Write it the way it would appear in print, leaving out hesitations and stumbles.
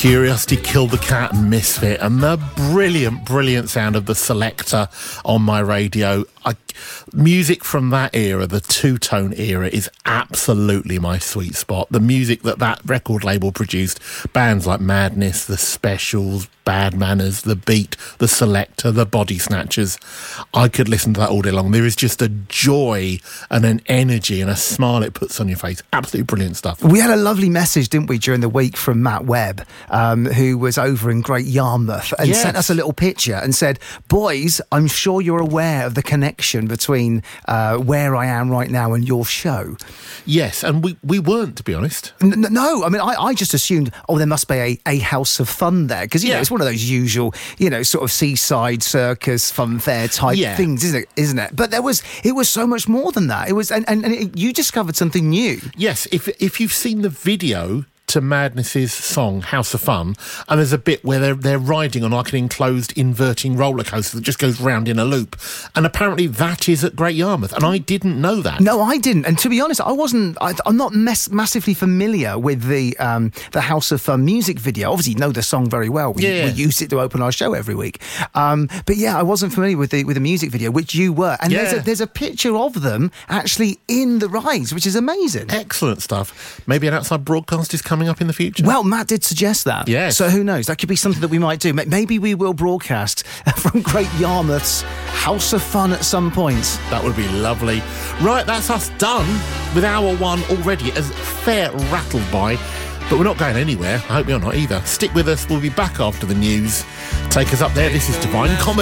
Curiosity Killed the Cat and Misfit, and the brilliant sound of the Selector on my radio. Music from that era, the two-tone era, is absolutely my sweet spot. The music that record label produced, bands like Madness, The Specials, Bad Manners, The Beat, The Selector, The Body Snatchers. I could listen to that all day long. There is just a joy and an energy and a smile it puts on your face. Absolutely brilliant stuff. We had a lovely message, didn't we, during the week from Matt Webb, who was over in Great Yarmouth and sent us a little picture and said, boys, I'm sure you're aware of the connection between where I am right now and your show. Yes, and we weren't, to be honest. No, I mean, I just assumed, there must be a House of Fun there, because, you know, it's one of those usual, sort of seaside circus fun fair type things, isn't it? But it was so much more than that. It was, and you discovered something new. Yes, if you've seen the video to Madness's song House of Fun, and there's a bit where they're riding on like an enclosed inverting roller coaster that just goes round in a loop, and apparently that is at Great Yarmouth, and I didn't know that. No, I didn't, and to be honest, I'm not massively familiar with the House of Fun music video. Obviously, you know the song very well. We use it to open our show every week. But yeah, I wasn't familiar with the music video, which you were, and there's a picture of them actually in the rides, which is amazing. Excellent stuff. Maybe an outside broadcast is coming up in the future. Well, Matt did suggest that. Yes. So who knows? That could be something that we might do. Maybe we will broadcast from Great Yarmouth's House of Fun at some point. That would be lovely. Right, that's us done with hour one already, as fair rattled by. But we're not going anywhere. I hope you're not either. Stick with us. We'll be back after the news. Take us up there. This is Divine Comedy.